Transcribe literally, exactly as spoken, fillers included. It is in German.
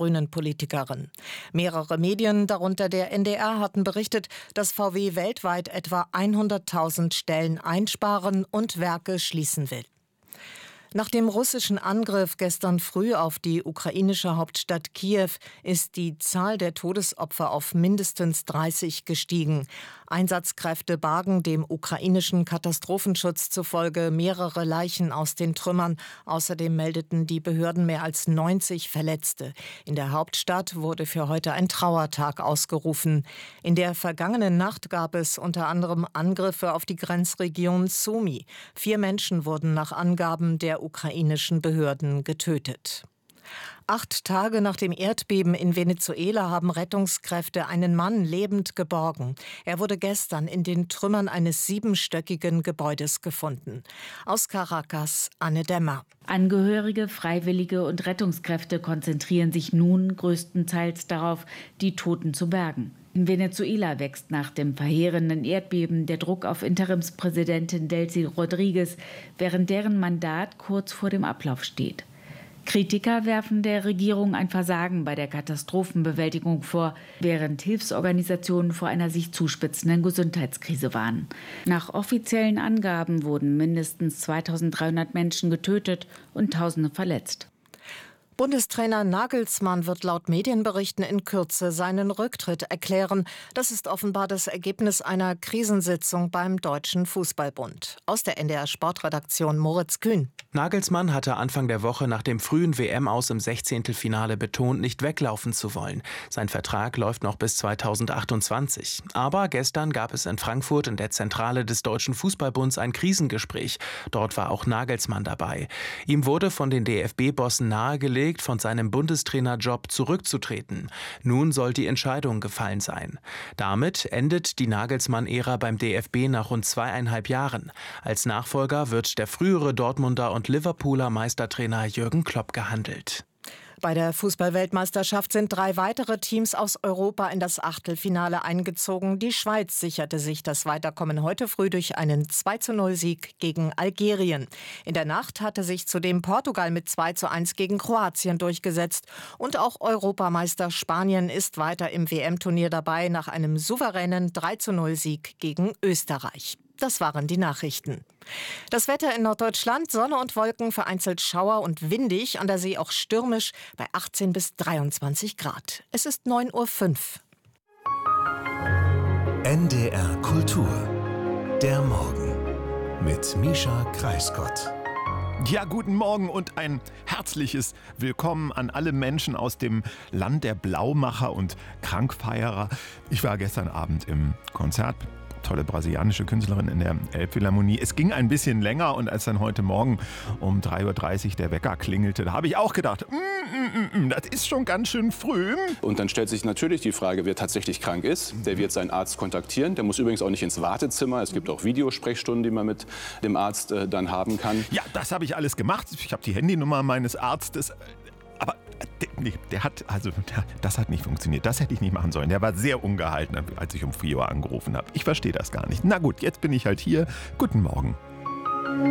Grünen-Politikerin. Mehrere Medien, darunter der N D R, hatten berichtet, dass V W weltweit etwa hunderttausend Stellen einsparen und Werke schließen will. Nach dem russischen Angriff gestern früh auf die ukrainische Hauptstadt Kiew ist die Zahl der Todesopfer auf mindestens dreißig gestiegen. Einsatzkräfte bargen dem ukrainischen Katastrophenschutz zufolge mehrere Leichen aus den Trümmern. Außerdem meldeten die Behörden mehr als neunzig Verletzte. In der Hauptstadt wurde für heute ein Trauertag ausgerufen. In der vergangenen Nacht gab es unter anderem Angriffe auf die Grenzregion Sumy. Vier Menschen wurden nach Angaben der ukrainischen Behörden getötet. Acht Tage nach dem Erdbeben in Venezuela haben Rettungskräfte einen Mann lebend geborgen. Er wurde gestern in den Trümmern eines siebenstöckigen Gebäudes gefunden. Aus Caracas, Anne Dämmer. Angehörige, Freiwillige und Rettungskräfte konzentrieren sich nun größtenteils darauf, die Toten zu bergen. In Venezuela wächst nach dem verheerenden Erdbeben der Druck auf Interimspräsidentin Delcy Rodriguez, während deren Mandat kurz vor dem Ablauf steht. Kritiker werfen der Regierung ein Versagen bei der Katastrophenbewältigung vor, während Hilfsorganisationen vor einer sich zuspitzenden Gesundheitskrise warnen. Nach offiziellen Angaben wurden mindestens zweitausenddreihundert Menschen getötet und Tausende verletzt. Bundestrainer Nagelsmann wird laut Medienberichten in Kürze seinen Rücktritt erklären. Das ist offenbar das Ergebnis einer Krisensitzung beim Deutschen Fußballbund. Aus der N D R-Sportredaktion Moritz Kühn. Nagelsmann hatte Anfang der Woche nach dem frühen W M-Aus im Sechzehntelfinale betont, nicht weglaufen zu wollen. Sein Vertrag läuft noch bis zweitausendachtundzwanzig. Aber gestern gab es in Frankfurt in der Zentrale des Deutschen Fußballbunds ein Krisengespräch. Dort war auch Nagelsmann dabei. Ihm wurde von den D F B-Bossen nahegelegt, von seinem Bundestrainerjob zurückzutreten. Nun soll die Entscheidung gefallen sein. Damit endet die Nagelsmann-Ära beim D F B nach rund zweieinhalb Jahren. Als Nachfolger wird der frühere Dortmunder und Liverpooler Meistertrainer Jürgen Klopp gehandelt. Bei der Fußball-Weltmeisterschaft sind drei weitere Teams aus Europa in das Achtelfinale eingezogen. Die Schweiz sicherte sich das Weiterkommen heute früh durch einen zwei zu null Sieg gegen Algerien. In der Nacht hatte sich zudem Portugal mit zwei zu eins gegen Kroatien durchgesetzt. Und auch Europameister Spanien ist weiter im W M-Turnier dabei nach einem souveränen drei zu null Sieg gegen Österreich. Das waren die Nachrichten. Das Wetter in Norddeutschland: Sonne und Wolken, vereinzelt Schauer und windig, an der See auch stürmisch, bei achtzehn bis dreiundzwanzig Grad. Es ist neun Uhr fünf. N D R Kultur. Der Morgen. Mit Mischa Kreisgott. Ja, guten Morgen und ein herzliches Willkommen an alle Menschen aus dem Land der Blaumacher und Krankfeierer. Ich war gestern Abend im Konzert. Tolle brasilianische Künstlerin in der Elbphilharmonie. Es ging ein bisschen länger und als dann heute Morgen um drei Uhr dreißig der Wecker klingelte, da habe ich auch gedacht, mm, mm, mm, das ist schon ganz schön früh. Und dann stellt sich natürlich die Frage, wer tatsächlich krank ist. Der wird seinen Arzt kontaktieren. Der muss übrigens auch nicht ins Wartezimmer. Es gibt auch Videosprechstunden, die man mit dem Arzt äh, dann haben kann. Ja, das habe ich alles gemacht. Ich habe die Handynummer meines Arztes. Aber der, nee, der hat, also der, das hat nicht funktioniert. Das hätte ich nicht machen sollen. Der war sehr ungehalten, als ich um vier Uhr angerufen habe. Ich verstehe das gar nicht. Na gut, jetzt bin ich halt hier. Guten Morgen.